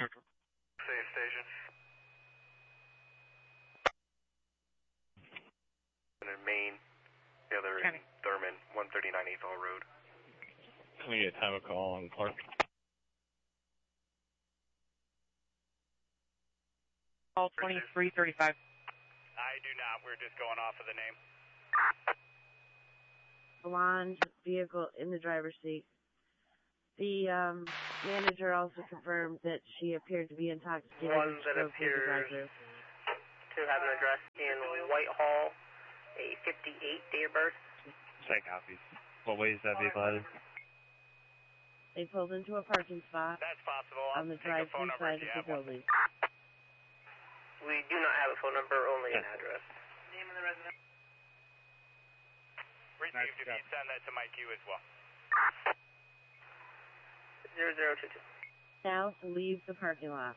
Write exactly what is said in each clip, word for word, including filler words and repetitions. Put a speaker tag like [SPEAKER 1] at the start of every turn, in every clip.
[SPEAKER 1] Safe station. And in Maine, the other in Thurman, one thirty-nine Eighth Hall Road.
[SPEAKER 2] Can we get time of call on Clark?
[SPEAKER 3] Call twenty-three thirty-five.
[SPEAKER 1] I do not. We're just going off of the name.
[SPEAKER 4] Blonde vehicle in the driver's seat. The um, manager also confirmed that she appeared to be intoxicated.
[SPEAKER 5] One that appears to have an address in Whitehall, a fifty-eight date of birth.
[SPEAKER 2] Check copies. What way is that vehicle headed?
[SPEAKER 4] They pulled into a parking spot.
[SPEAKER 1] That's possible.
[SPEAKER 4] On the drive-through side of the building.
[SPEAKER 5] We do not have a phone number, only an address. Name of the resident.
[SPEAKER 1] Received. If you send that to my queue as well.
[SPEAKER 5] Zero zero two two.
[SPEAKER 4] Now to leave the parking lot.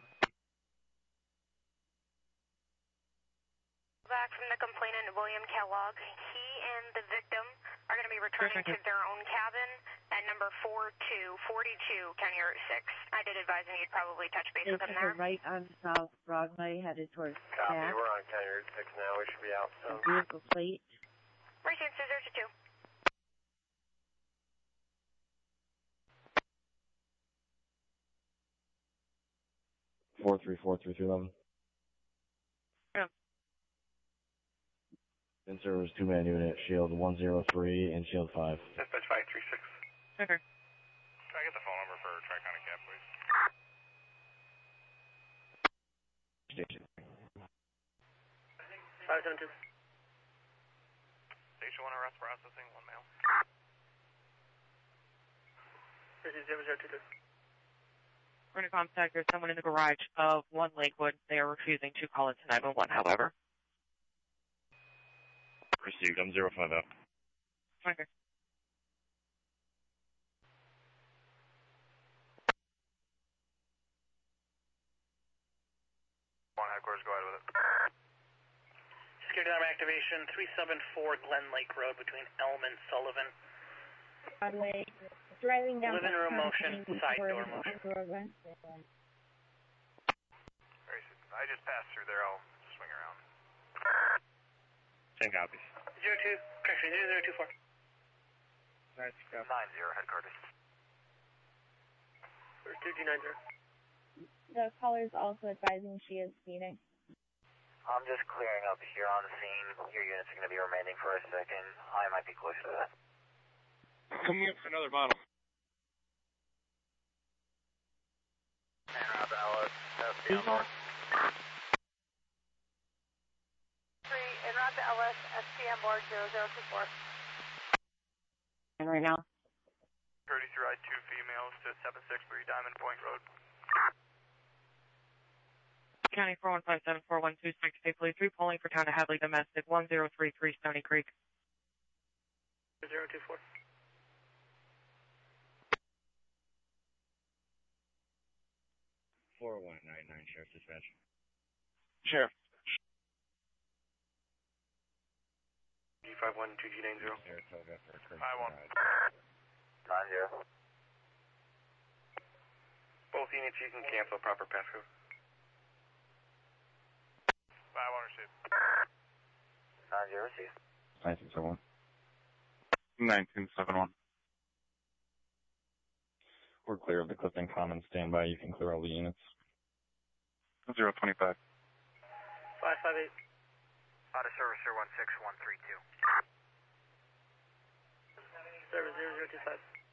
[SPEAKER 6] Back from the complainant, William Kellogg. He and the victim are going to be returning to their own cabin at number four two forty-two, County Route six. I did advise him you'd probably touch base
[SPEAKER 4] They
[SPEAKER 6] with him
[SPEAKER 4] took
[SPEAKER 6] there.
[SPEAKER 4] a right on South Broadway, headed towards
[SPEAKER 1] Copy.
[SPEAKER 4] back.
[SPEAKER 1] We're on County Route six now. We should be out soon.
[SPEAKER 4] Vehicle plate.
[SPEAKER 6] Received zero two two.
[SPEAKER 2] Four three four three three eleven.
[SPEAKER 3] Yeah.
[SPEAKER 2] In service two man unit, shield one zero three and shield five.
[SPEAKER 1] Dispatch five three six.
[SPEAKER 3] Okay.
[SPEAKER 1] Can I get the phone number for Tri-County Cab, please?
[SPEAKER 2] Station.
[SPEAKER 5] Five seven two.
[SPEAKER 1] Station one arrest processing, one male.
[SPEAKER 5] This is zero zero two two.
[SPEAKER 3] We're going to contact there's someone in the garage of one Lakewood. They are refusing to call into nine one one, however.
[SPEAKER 2] Received. I'm zero five out.
[SPEAKER 3] Okay.
[SPEAKER 1] One headquarters, go ahead with it.
[SPEAKER 5] Security alarm activation, three seven four Glen Lake Road between Elm and Sullivan.
[SPEAKER 7] Broadway, driving down
[SPEAKER 5] Living room motion, side door motion.
[SPEAKER 1] I just passed through there. I'll swing around.
[SPEAKER 2] Ten copies.
[SPEAKER 5] Zero two, correction, zero zero two four.
[SPEAKER 1] Nine zero headquarters.
[SPEAKER 5] Two G nine zero.
[SPEAKER 7] The caller is also advising she is speeding.
[SPEAKER 8] I'm just clearing up here on the scene. Your units are going to be remaining for a second. I might be closer to that.
[SPEAKER 2] Coming up for another bottle.
[SPEAKER 8] And route to Ellis, S P on board.
[SPEAKER 6] Three, en route to L S, S P on board zero zero two four.
[SPEAKER 4] And right now.
[SPEAKER 1] Courtesy ride two females to seven six three Diamond Point Road.
[SPEAKER 3] County four one five seven four one two six, safely three, polling for town of Hadley, domestic one zero three three Stony Creek.
[SPEAKER 5] Zero two four.
[SPEAKER 2] four one nine nine, Sheriff Dispatch.
[SPEAKER 3] Sheriff.
[SPEAKER 1] G five one two G nine zero.
[SPEAKER 2] Saratoga for Kirk.
[SPEAKER 1] I one.
[SPEAKER 8] Nine zero.
[SPEAKER 1] Both units, you can cancel proper passcode. Five one received.
[SPEAKER 8] Nine zero received.
[SPEAKER 2] Nineteen seven one.
[SPEAKER 9] Nineteen seven one.
[SPEAKER 2] We're clear of the Clifton Commons standby. You can clear all the units.
[SPEAKER 9] Zero twenty five.
[SPEAKER 5] Five five eight.
[SPEAKER 8] Out of service zero one six one three two.
[SPEAKER 5] Service zero zero two five.